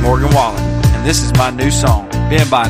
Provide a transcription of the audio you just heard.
Morgan Wallen, and this is my new song, Ben by